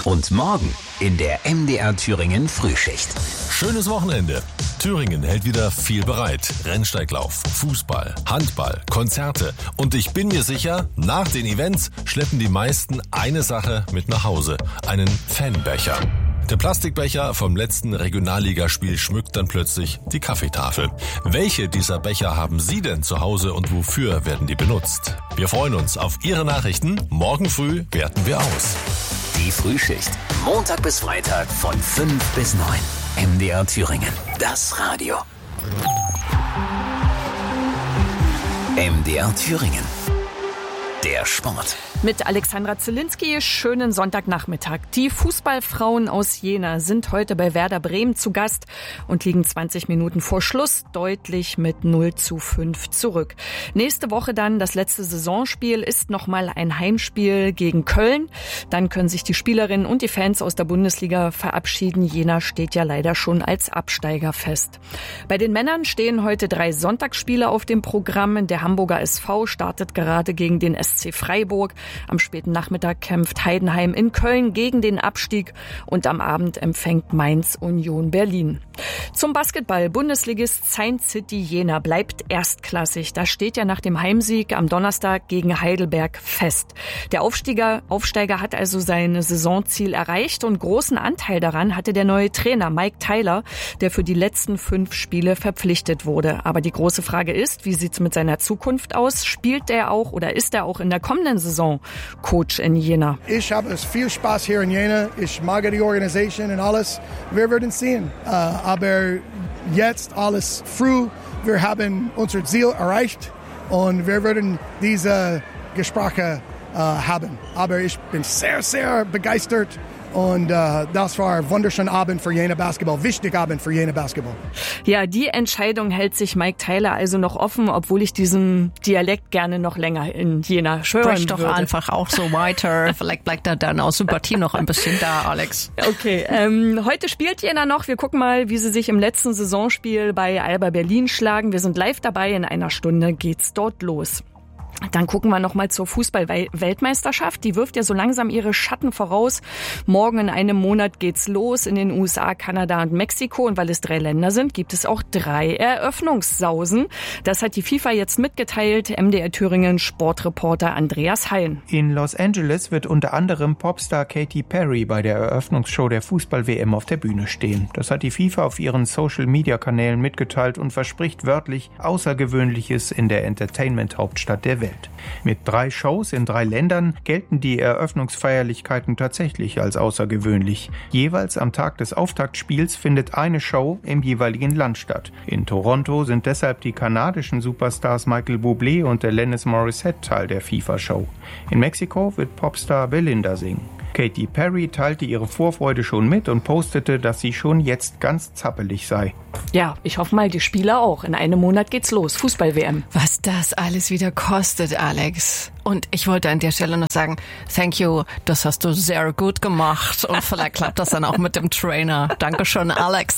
Und morgen in der MDR Thüringen Frühschicht. Schönes Wochenende. Thüringen hält wieder viel bereit. Rennsteiglauf, Fußball, Handball, Konzerte. Und ich bin mir sicher, nach den Events schleppen die meisten eine Sache mit nach Hause. Einen Fanbecher. Der Plastikbecher vom letzten Regionalligaspiel schmückt dann plötzlich die Kaffeetafel. Welche dieser Becher haben Sie denn zu Hause und wofür werden die benutzt? Wir freuen uns auf Ihre Nachrichten. Morgen früh werten wir aus. Die Frühschicht. Montag bis Freitag von 5 bis 9. MDR Thüringen. Das Radio. MDR Thüringen. Der Sport. Mit Alexandra Zielinski, schönen Sonntagnachmittag. Die Fußballfrauen aus Jena sind heute bei Werder Bremen zu Gast und liegen 20 Minuten vor Schluss deutlich mit 0:5 zurück. Nächste Woche dann das letzte Saisonspiel ist nochmal ein Heimspiel gegen Köln. Dann können sich die Spielerinnen und die Fans aus der Bundesliga verabschieden. Jena steht ja leider schon als Absteiger fest. Bei den Männern stehen heute 3 Sonntagsspiele auf dem Programm. Der Hamburger SV startet gerade gegen den SC Freiburg. Am späten Nachmittag kämpft Heidenheim in Köln gegen den Abstieg und am Abend empfängt Mainz Union Berlin. Zum Basketball. Bundesligist Science City Jena bleibt erstklassig. Das steht ja nach dem Heimsieg am Donnerstag gegen Heidelberg fest. Der Aufsteiger hat also sein Saisonziel erreicht und großen Anteil daran hatte der neue Trainer Mike Tyler, der für die letzten 5 Spiele verpflichtet wurde. Aber die große Frage ist, wie sieht's mit seiner Zukunft aus? Spielt er auch oder ist er auch in der kommenden Saison Coach in Jena? Ich habe viel Spaß hier in Jena. Ich mag die Organisation und alles. Wir werden sehen. Aber jetzt alles früh. Wir haben unser Ziel erreicht und wir werden diese Gespräche haben. Aber ich bin sehr, sehr begeistert. Und das war ein wunderschöner Abend für Jena Basketball, wichtiger Abend für Jena Basketball. Ja, die Entscheidung hält sich Mike Tyler also noch offen, obwohl ich diesen Dialekt gerne noch länger in Jena hören Sprich doch würde. einfach auch so weiter. Vielleicht bleibt er dann aus Sympathie noch ein bisschen da, Alex. Okay, heute spielt Jena noch. Wir gucken mal, wie sie sich im letzten Saisonspiel bei Alba Berlin schlagen. Wir sind live dabei. In einer Stunde geht's dort los. Dann gucken wir nochmal zur Fußball-Weltmeisterschaft. Die wirft ja so langsam ihre Schatten voraus. Morgen in einem Monat geht's los in den USA, Kanada und Mexiko. Und weil es 3 Länder sind, gibt es auch 3 Eröffnungssausen. Das hat die FIFA jetzt mitgeteilt. MDR Thüringen Sportreporter Andreas Hein. In Los Angeles wird unter anderem Popstar Katy Perry bei der Eröffnungsshow der Fußball-WM auf der Bühne stehen. Das hat die FIFA auf ihren Social-Media-Kanälen mitgeteilt und verspricht wörtlich Außergewöhnliches in der Entertainment-Hauptstadt der Welt. Mit 3 Shows in 3 Ländern gelten die Eröffnungsfeierlichkeiten tatsächlich als außergewöhnlich. Jeweils am Tag des Auftaktspiels findet eine Show im jeweiligen Land statt. In Toronto sind deshalb die kanadischen Superstars Michael Bublé und Alanis Morissette Teil der FIFA-Show. In Mexiko wird Popstar Belinda singen. Katy Perry teilte ihre Vorfreude schon mit und postete, dass sie schon jetzt ganz zappelig sei. Ja, ich hoffe mal, die Spieler auch. In einem Monat geht's los. Fußball-WM. Was das alles wieder kostet, Alex. Und ich wollte an der Stelle noch sagen, thank you, das hast du sehr gut gemacht. Und vielleicht klappt das dann auch mit dem Trainer. Dankeschön, Alex.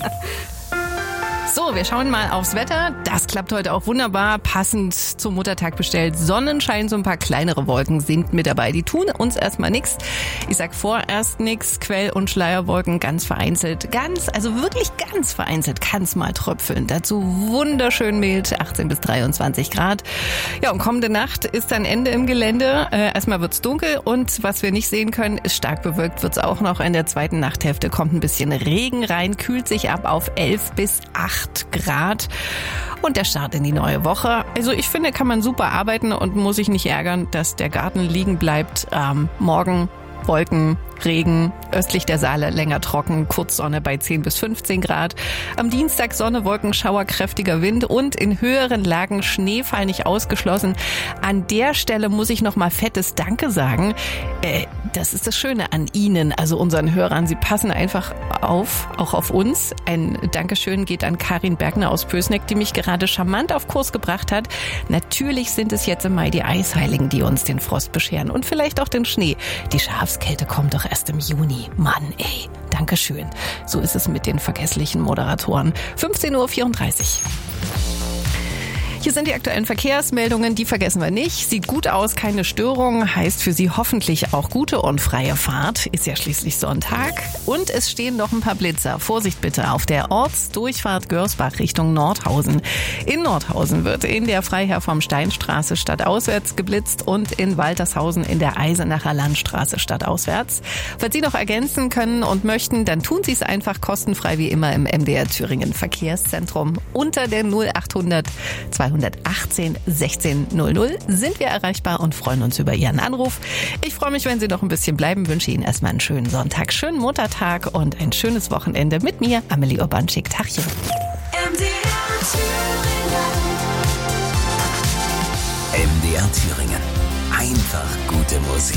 So, wir schauen mal aufs Wetter. Das klappt heute auch wunderbar, passend zum Muttertag bestellt. Sonnenschein, so ein paar kleinere Wolken sind mit dabei. Die tun uns erstmal nichts. Ich sag vorerst nichts. Quell- und Schleierwolken ganz vereinzelt. Wirklich ganz vereinzelt kann es mal tröpfeln. Dazu wunderschön mild, 18 bis 23 Grad. Ja, und kommende Nacht ist dann Ende im Gelände. Erstmal wird's dunkel und was wir nicht sehen können, ist stark bewölkt wird's auch noch. In der zweiten Nachthälfte kommt ein bisschen Regen rein, kühlt sich ab auf 11 bis 8 Grad und der Start in die neue Woche. Also ich finde, kann man super arbeiten und muss sich nicht ärgern, dass der Garten liegen bleibt. Morgen Wolken, Regen, östlich der Saale länger trocken, Kurzsonne bei 10 bis 15 Grad. Am Dienstag Sonne, Wolken, Schauer, kräftiger Wind und in höheren Lagen Schneefall nicht ausgeschlossen. An der Stelle muss ich noch mal fettes Danke sagen. Das ist das Schöne an Ihnen, also unseren Hörern. Sie passen einfach auf, auch auf uns. Ein Dankeschön geht an Karin Bergner aus Pößneck, die mich gerade charmant auf Kurs gebracht hat. Natürlich sind es jetzt im Mai die Eisheiligen, die uns den Frost bescheren und vielleicht auch den Schnee. Die Schafskälte kommt doch erst im Juni. Mann, ey, Dankeschön. So ist es mit den vergesslichen Moderatoren. 15:34 Uhr. Hier sind die aktuellen Verkehrsmeldungen, die vergessen wir nicht. Sieht gut aus, keine Störung, heißt für Sie hoffentlich auch gute und freie Fahrt. Ist ja schließlich Sonntag. Und es stehen noch ein paar Blitzer. Vorsicht bitte auf der Ortsdurchfahrt Görsbach Richtung Nordhausen. In Nordhausen wird in der Freiherr vom Steinstraße stadtauswärts geblitzt und in Waltershausen in der Eisenacher Landstraße stadtauswärts. Falls Sie noch ergänzen können und möchten, dann tun Sie es einfach kostenfrei wie immer im MDR Thüringen Verkehrszentrum unter der 0800 218 16 00 sind wir erreichbar und freuen uns über Ihren Anruf. Ich freue mich, wenn Sie noch ein bisschen bleiben, wünsche Ihnen erstmal einen schönen Sonntag, schönen Muttertag und ein schönes Wochenende mit mir, Amelie Urbanczyk. Tachchen. MDR Thüringen. Einfach gute Musik.